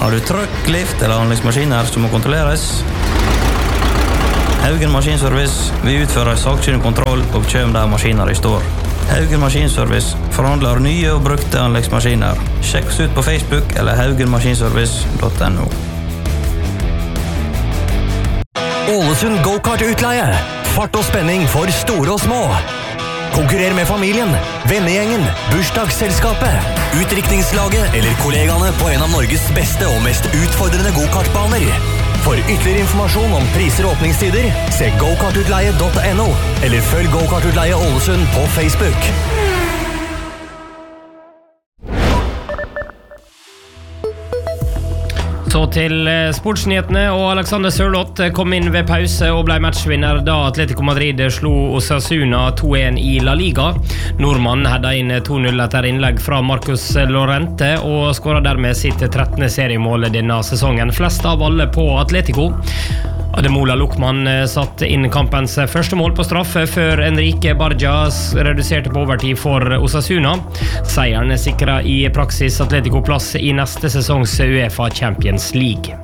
Har du trøkk, lift eller anleggsmaskiner som må kontrolleres? Haugen Maskinservice vil utføre sakkyndig kontroll og kjøm der maskiner i står. Haugen Maskinservice forhandler nye og brukte anleggsmaskiner. Sjekk oss ut på Facebook eller haugenmaskinservice.no. Ålesund Go-Kart-utleie. Fart og spenning for store og små. Konkurrer med familien, vennegjengen, bursdagsselskapet, utdrikningslaget eller kollegaene på en av Norges beste og mest utfordrende go-kartbaner. For ytterligere informasjon om priser og åpningstider, se gokartutleie.no eller følg Go-Kart-utleie Ålesund på Facebook. Så til sportsnyhetene, og Alexander Sørloth kom inn ved pause og ble matchvinner da Atletico Madrid slo Osasuna 2-1 i La Liga. Nordmannen hadde inn 2-0 etter innlegg fra Marcus Llorente og skåret dermed sitt 13. seriemål denne sesongen, flest av alle på Atletico. Ademola Lukman satt inn kampens første mål på straffe før Enrique Barja reduserte på overtid for Osasuna. Seieren sikret i praksis Atletico plass i neste sesongs UEFA Champions League.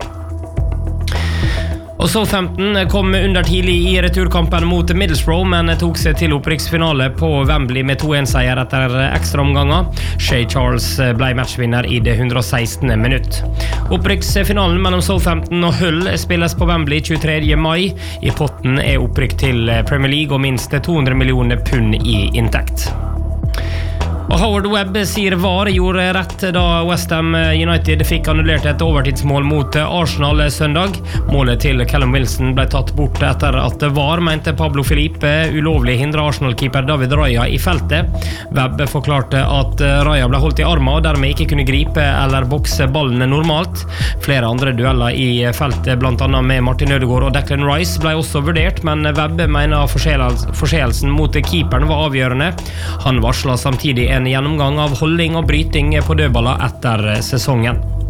Og Southampton kom under tidlig i returkampen mot Middlesbrough, men tok seg til opprykksfinale på Wembley med 2-1-seier etter ekstraomganger. Shay Charles ble matchvinner i det 116. minutt. Opprykksfinalen mellom Southampton og Hull spilles på Wembley 23. mai. I potten opprykk til Premier League og minst 200 millioner pund i inntekt. Og Howard Webb sier VAR gjorde rett da West Ham United fikk annullert et overtidsmål mot Arsenal søndag. Målet til Callum Wilson ble tatt bort etter at VAR mente Pablo Felipe ulovlig hindret Arsenal-keeper David Raya i feltet. Webb forklarte at Raya ble holdt i armen og dermed ikke kunne gripe eller bokse ballene normalt. Flere andre dueller i feltet, blant annet med Martin Ødegaard og Declan Rice, ble også vurdert, men Webb mener forseelsen mot keeperen var avgjørende. Han varslet samtidig en gjennomgang av holdning og bryting på dødballer etter sesongen.